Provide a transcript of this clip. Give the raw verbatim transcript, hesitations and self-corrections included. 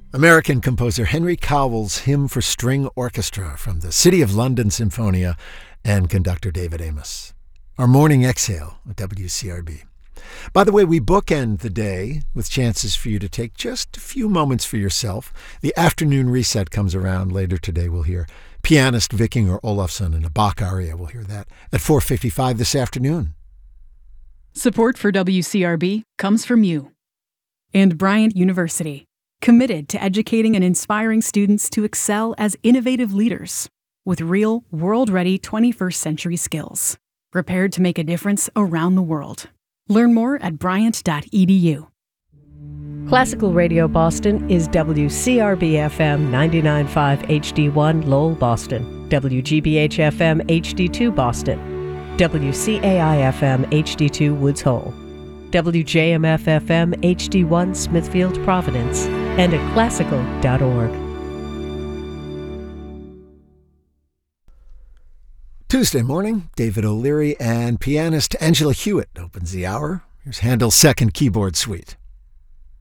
American composer Henry Cowell's Hymn for String Orchestra from the City of London Symphonia and conductor David Amos. Our morning exhale at W C R B. By the way, we bookend the day with chances for you to take just a few moments for yourself. The afternoon reset comes around later today. We'll hear pianist Vikinger Olafsson in a Bach aria. We'll hear that at four fifty-five this afternoon. Support for W C R B comes from you and Bryant University, committed to educating and inspiring students to excel as innovative leaders with real, world-ready twenty-first century skills, prepared to make a difference around the world. Learn more at bryant dot e d u. Classical Radio Boston is W C R B F M ninety-nine point five H D one Lowell, Boston, W G B H F M H D two Boston, W C A I F M H D two Woods Hole, W J M F F M H D one Smithfield, Providence, and at classical dot org. Tuesday morning, David O'Leary and pianist Angela Hewitt opens the hour. Here's Handel's Second Keyboard Suite.